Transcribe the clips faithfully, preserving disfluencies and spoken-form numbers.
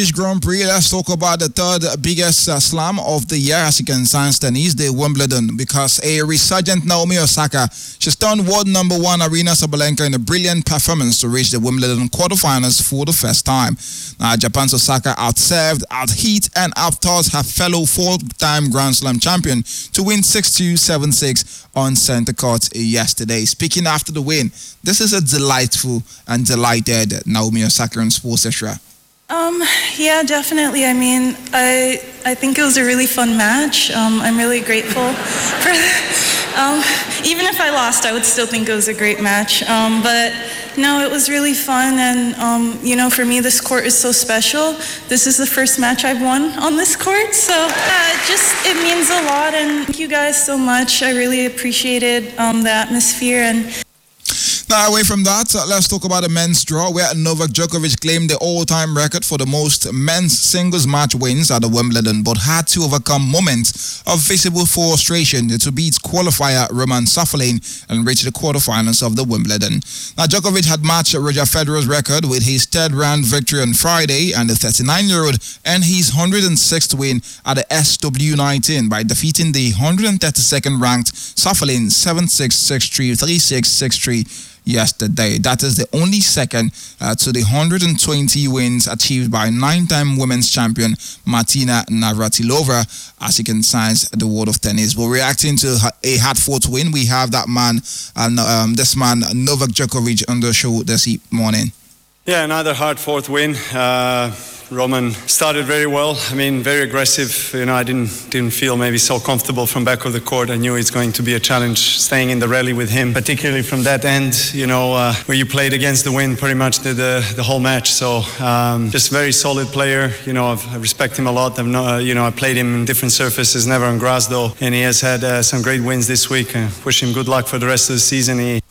Grand Prix, let's talk about the third biggest uh, slam of the year as you can science tennis, the Wimbledon, because a resurgent Naomi Osaka, she stunned world number one Aryna Sabalenka in a brilliant performance to reach the Wimbledon quarterfinals for the first time. Now, Japan's Osaka outserved, outhit, and outthought her fellow four-time Grand Slam champion to win six two, seven six on center court yesterday. Speaking after the win, this is a delightful and delighted Naomi Osaka in Sports Extra. Um, yeah, definitely. I mean, I I think it was a really fun match. Um, I'm really grateful for um, even if I lost, I would still think it was a great match. Um, but no, it was really fun. And, um, you know, for me, this court is so special. This is the first match I've won on this court. So uh, it just, it means a lot. And thank you guys so much. I really appreciated um, the atmosphere. And Now, away from that, uh, let's talk about the men's draw, where Novak Djokovic claimed the all-time record for the most men's singles match wins at the Wimbledon, but had to overcome moments of visible frustration to beat qualifier Roman Safiullin and reach the quarterfinals of the Wimbledon. Now, Djokovic had matched Roger Federer's record with his third-round victory on Friday, and the thirty-nine-year-old earned his one hundred sixth win at the S W nineteen by defeating the one hundred thirty-second ranked Safiullin seven six, six three, three six, six three yesterday. That is the only second uh, to the one hundred twenty wins achieved by nine-time women's champion Martina Navratilova, as you can sense the world of tennis. But reacting to a hard-fought win, we have that man, and um, this man, Novak Djokovic, on the show this morning. Yeah, another hard-fought win. Uh, Roman started very well. I mean, very aggressive. You know, I didn't didn't feel maybe so comfortable from back of the court. I knew it's going to be a challenge staying in the rally with him, particularly from that end, you know, uh, where you played against the wind pretty much the the, the whole match. So um, just very solid player. You know, I've, I respect him a lot. I've not, uh, you know, I played him in different surfaces, never on grass though, and he has had uh, some great wins this week. Uh, wish him good luck for the rest of the season. He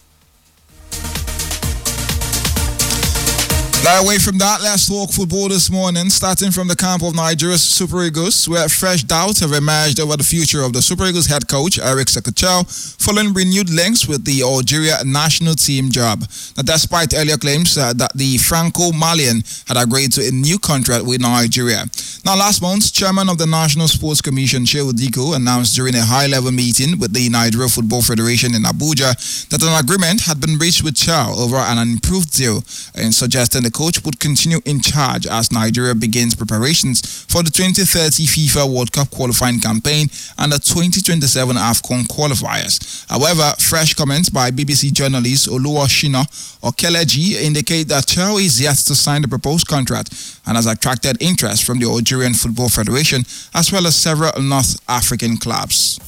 Now, away from that, let's talk football this morning, starting from the camp of Nigeria's Super Eagles, where fresh doubts have emerged over the future of the Super Eagles head coach, Eric Sekachel, following renewed links with the Algeria national team job. Now, despite earlier claims uh, that the Franco-Malian had agreed to a new contract with Nigeria. Now, last month, chairman of the National Sports Commission, Shehu Diko, announced during a high-level meeting with the Nigeria Football Federation in Abuja that an agreement had been reached with Chow over an improved deal, and suggesting the coach would continue in charge as Nigeria begins preparations for the twenty thirty FIFA World Cup qualifying campaign and the twenty twenty-seven AFCON qualifiers. However, fresh comments by B B C journalist Oluwashina Okeleji indicate that Chow is yet to sign the proposed contract and has attracted interest from the Algerian Football Federation as well as several North African clubs.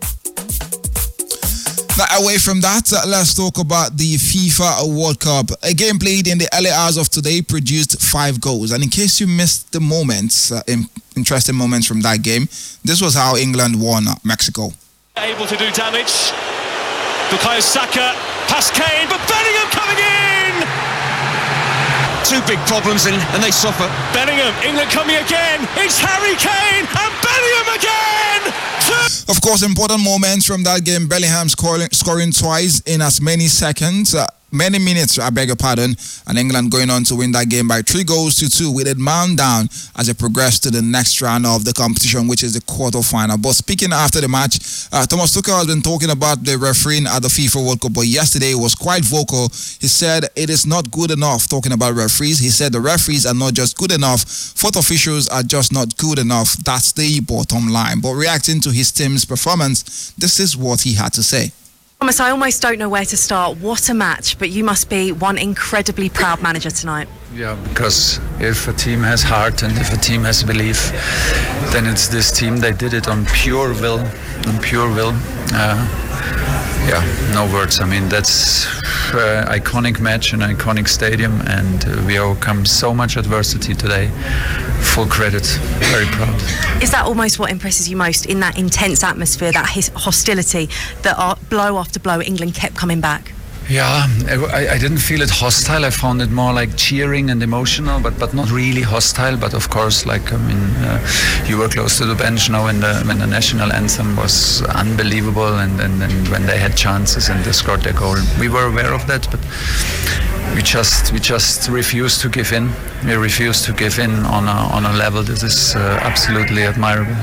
Now, away from that, uh, let's talk about the FIFA World Cup. A game played in the early hours of today produced five goals. And in case you missed the moments, uh, in, interesting moments from that game, this was how England won uh, Mexico. Able to do damage. Bukayo Saka, past Kane, but Bellingham coming in! Two big problems and, and they suffer. Bellingham, England coming again. It's Harry Kane and Bellingham again! Two- Of course, important moments from that game, Bellingham scoring, scoring twice in as many seconds, uh, many minutes, I beg your pardon, and England going on to win that game by three goals to two with it man down as it progressed to the next round of the competition, which is the quarterfinal. But speaking after the match, uh, Thomas Tuchel has been talking about the refereeing at the FIFA World Cup, but yesterday he was quite vocal. He said it is not good enough talking about referees. He said the referees are not just good enough, fourth officials are just not good enough. That's the bottom line. But reacting to his team's performance, this is what he had to say. Thomas, I almost don't know where to start. What a match, but you must be one incredibly proud manager tonight. Yeah, because if a team has heart and if a team has belief, then it's this team. They did it on pure will, on pure will. Uh, yeah, no words. I mean, that's an iconic match, an iconic stadium, and uh, we overcome so much adversity today. Full credit, very proud. Is that almost what impresses you most in that intense atmosphere, that his hostility, that are blow after blow, England kept coming back? Yeah, I, I didn't feel it hostile. I found it more like cheering and emotional, but, but not really hostile. But of course, like I mean, uh, you were close to the bench now when the when the national anthem was unbelievable, and, and, and when they had chances and they scored their goal, we were aware of that, but we just we just refused to give in. We refused to give in on a on a level that is uh, absolutely admirable.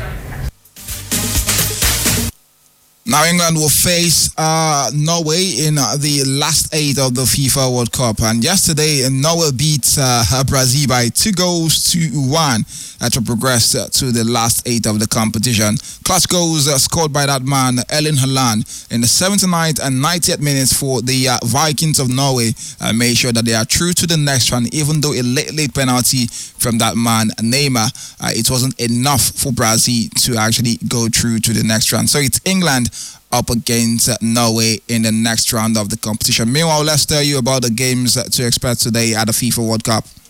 Now England will face uh, Norway in uh, the last eight of the FIFA World Cup. And yesterday, Norway beat uh, Brazil by two goals to one uh, to progress uh, to the last eight of the competition. Clutch goals uh, scored by that man, Erling Haaland, in the seventy-ninth and ninetieth minutes for the uh, Vikings of Norway. Uh, made sure that they are through to the next one, even though a late, late penalty from that man, Neymar, uh, it wasn't enough for Brazil to actually go through to the next round. So it's England up against uh, Norway in the next round of the competition. Meanwhile, let's tell you about the games uh, to expect today at the FIFA World Cup.